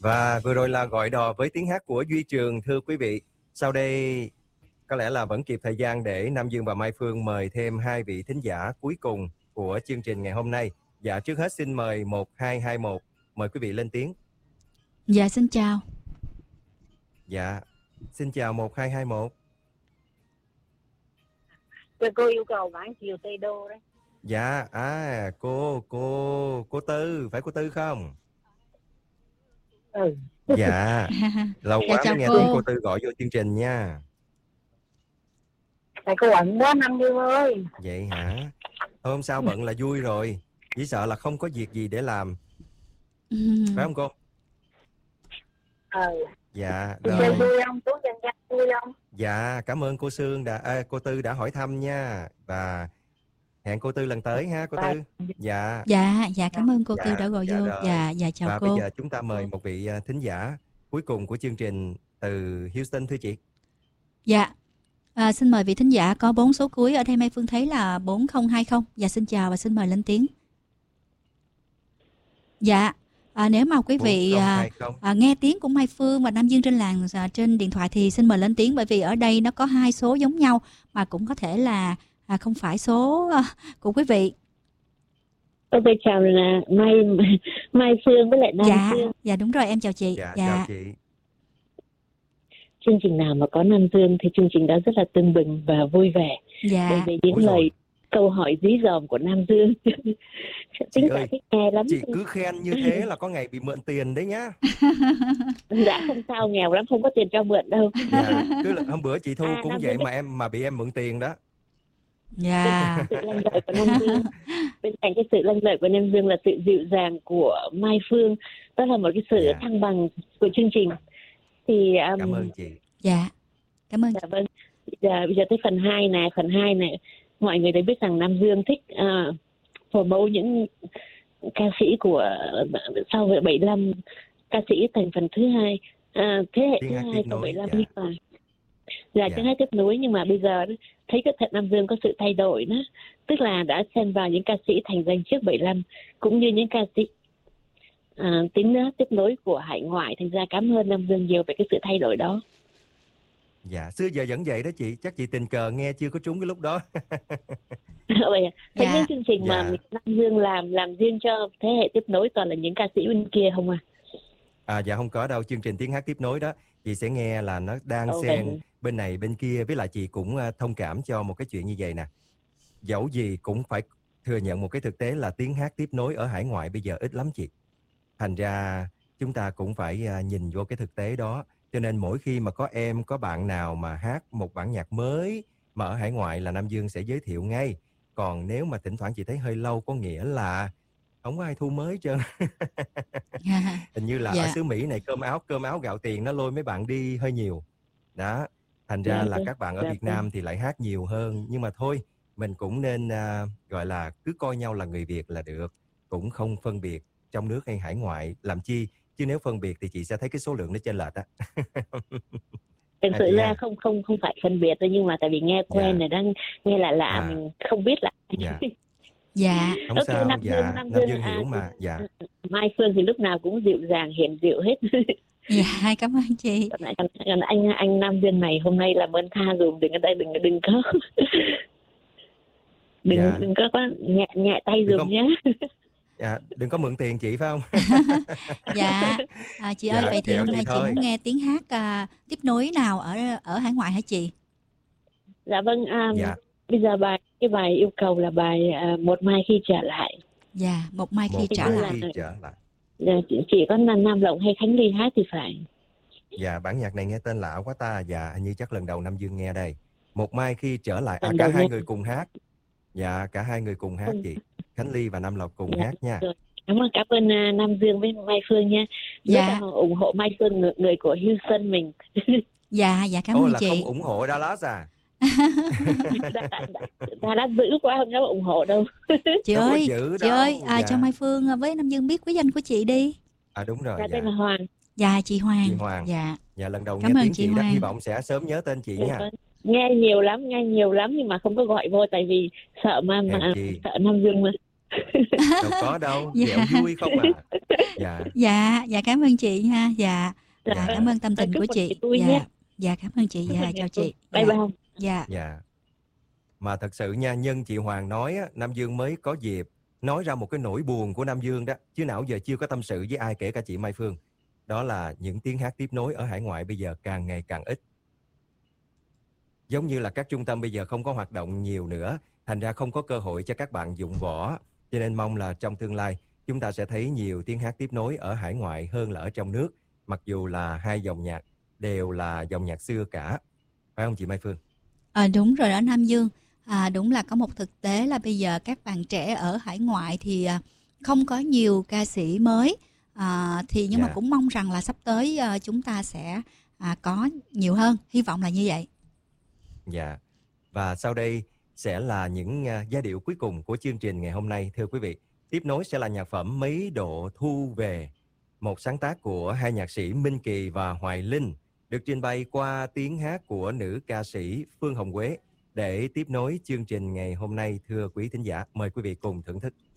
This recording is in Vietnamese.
Và vừa rồi là gọi đò với tiếng hát của Duy Trường, thưa quý vị. Sau đây có lẽ là vẫn kịp thời gian để Nam Dương và Mai Phương mời thêm hai vị thính giả cuối cùng của chương trình ngày hôm nay. Dạ, trước hết xin mời 1221, mời quý vị lên tiếng. Dạ, xin chào. Dạ, xin chào 1221. Cô yêu cầu bán chiều Tây Đô đấy. Dạ, cô Tư, phải cô Tư không? Ừ. Dạ, lâu Dạ, quá chào mới nghe cô. tiếng cô Tư gọi vô chương trình nha. Tại cô bận quá Nam Dương ơi. Vậy hả? Hôm sau bận là vui rồi, chỉ sợ là không có việc gì để làm, phải không cô? Dạ, Chị rồi. chơi vui không? Tú dân gian vui không? Dạ, cảm ơn cô Sương cô Tư đã hỏi thăm nha. Và hẹn cô Tư lần tới ha cô Tư. Dạ. Dạ, cảm ơn cô Tư đã gọi vô. rồi. Dạ, chào Và cô. bây giờ chúng ta mời một vị thính giả cuối cùng của chương trình từ Houston, thưa chị. Dạ, xin mời vị thính giả có 4 số cuối. Ở đây Mai Phương thấy là 4020. Dạ, xin chào và xin mời lên tiếng. Dạ, nếu mà quý vị nghe tiếng của Mai Phương và Nam Dương trên điện thoại thì xin mời lên tiếng, bởi vì ở đây nó có 2 số giống nhau mà cũng có thể là không phải số của quý vị. Tôi chào là Mai Phương với lại Nam Dương. Dạ đúng rồi, em chào chị. Dạ, chào chị. Chương trình nào mà có Nam Dương thì chương trình đó rất là tưng bừng và vui vẻ. Dạ. Bởi vì những lời câu hỏi dí dỏm của Nam Dương. Chị ơi, nghe lắm. Chị cứ khen như thế là có ngày bị mượn tiền đấy nhá. Dạ không sao, nghèo lắm, không có tiền cho mượn đâu. Dạ, hôm bữa chị Thu cũng vậy mà bị em mượn tiền đó. Dạ. Sự lanh lợi của Nam Dương. Bên cạnh cái sự lanh lợi của Nam Dương là sự dịu dàng của Mai Phương. Đó là một cái sự thăng bằng của chương trình. Thì cảm ơn chị. Dạ, cảm ơn. Dạ vâng. Bây giờ tới phần 2 này. Phần 2 này, mọi người đã biết rằng Nam Dương thích promote những ca sĩ của sau 75, ca sĩ thành phần thứ hai, thế hệ thứ hai của 75 đi vào. Dạ, tiếng hát tiếp nối, nhưng mà bây giờ thấy cái thật Nam Dương có sự thay đổi đó, tức là đã xen vào những ca sĩ thành danh trước 75 cũng như những ca sĩ tiếng hát tiếp nối của hải ngoại. Thành ra cảm ơn Nam Dương nhiều về cái sự thay đổi đó. Dạ, xưa giờ vẫn vậy đó chị, chắc chị tình cờ nghe chưa có trúng cái lúc đó. Thấy những chương trình mà Nam Dương làm riêng cho thế hệ tiếp nối toàn là những ca sĩ bên kia không à? Dạ không có đâu, chương trình tiếng hát tiếp nối đó chị sẽ nghe là nó đang xen bên này bên kia. Với lại chị cũng thông cảm cho một cái chuyện như vậy nè. Dẫu gì cũng phải thừa nhận một cái thực tế là tiếng hát tiếp nối ở hải ngoại bây giờ ít lắm chị. Thành ra chúng ta cũng phải nhìn vô cái thực tế đó. Cho nên mỗi khi mà có bạn nào mà hát một bản nhạc mới mà ở hải ngoại là Nam Dương sẽ giới thiệu ngay. Còn nếu mà thỉnh thoảng chị thấy hơi lâu có nghĩa là không có ai thu mới trơn. Hình như là ở xứ Mỹ này cơm áo gạo tiền nó lôi mấy bạn đi hơi nhiều. Đó, thành ra là các bạn ở Việt Nam thì lại hát nhiều hơn. Nhưng mà thôi, mình cũng nên gọi là cứ coi nhau là người Việt là được. Cũng không phân biệt trong nước hay hải ngoại. Làm chi? Chứ nếu phân biệt thì chị sẽ thấy cái số lượng nó chênh lệch á. Thực sự ra không phải phân biệt đâu, nhưng mà tại vì nghe quen này đang nghe lạ mình không biết là. Dạ. Không sao, Nam Dương hiểu mà. Dạ. Mai Phương thì lúc nào cũng dịu dàng, hiền dịu hết. Dạ, cảm ơn chị. Còn anh Nam Dương này hôm nay làm ơn tha dùm, đừng có nhẹ tay dùm nhé. Dạ, đừng có mượn tiền chị phải không? Dạ, chị ơi, vậy thì hôm nay chị muốn nghe tiếng hát tiếp nối nào ở hải ngoại hả chị? Dạ vâng, bây giờ cái bài yêu cầu là bài Một Mai Khi Trở Lại. Dạ, Một Mai Khi Trở Lại. Dạ, chỉ có Nam Lộng hay Khánh Ly hát thì phải. Dạ, bản nhạc này nghe tên lạ quá ta. Dạ, hình như chắc lần đầu Nam Dương nghe đây. Một Mai Khi Trở Lại. Cả hai người cùng hát. Dạ, cả hai người cùng hát chị. Khánh Ly và Nam Lộc cùng hát nha. Cảm ơn Nam Dương với Mai Phương nha. Rất là ủng hộ Mai Phương, người của Houston mình. Dạ, cảm ơn chị. Không ủng hộ Dallas à? Dallas dữ quá, không dám ủng hộ đâu. Chị ơi, cho Mai Phương với Nam Dương biết quý danh của chị đi. Đúng rồi. Tên là Hoàng. Dạ, chị Hoàng. Dạ, lần đầu nghe tiếng chị đó, hy vọng sẽ sớm nhớ tên chị nha. Nghe nhiều lắm nhưng mà không có gọi vô tại vì sợ sợ Nam Dương mà. Đâu có đâu, Dạ. ghẹo vui không à. Dạ. Dạ cảm ơn chị ha. Dạ. Dạ. Cảm ơn tâm tình Chúc của mừng chị. tôi Dạ. nhé. Dạ cảm ơn chị. Chúc Dạ mừng chào tôi. chị. Bye Dạ. bye. Dạ. Dạ. Mà thật sự nha, nhân chị Hoàng nói á, Nam Dương mới có dịp nói ra một cái nỗi buồn của Nam Dương đó, chứ nào giờ chưa có tâm sự với ai, kể cả chị Mai Phương. Đó là những tiếng hát tiếp nối ở hải ngoại bây giờ càng ngày càng ít. Giống như là các trung tâm bây giờ không có hoạt động nhiều nữa, thành ra không có cơ hội cho các bạn dụng võ. Cho nên mong là trong tương lai chúng ta sẽ thấy nhiều tiếng hát tiếp nối ở hải ngoại hơn là ở trong nước. Mặc dù là hai dòng nhạc đều là dòng nhạc xưa cả. Phải không chị Mai Phương? Đúng rồi đó Nam Dương. Đúng là có một thực tế là bây giờ các bạn trẻ ở hải ngoại thì không có nhiều ca sĩ mới. Nhưng mà cũng mong rằng là sắp tới chúng ta sẽ có nhiều hơn. Hy vọng là như vậy. Dạ. Và sau đây sẽ là những giai điệu cuối cùng của chương trình ngày hôm nay, thưa quý vị. Tiếp nối sẽ là nhạc phẩm Mấy Độ Thu Về, một sáng tác của hai nhạc sĩ Minh Kỳ và Hoài Linh, được trình bày qua tiếng hát của nữ ca sĩ Phương Hồng Quế. Để tiếp nối chương trình ngày hôm nay, thưa quý thính giả, mời quý vị cùng thưởng thức.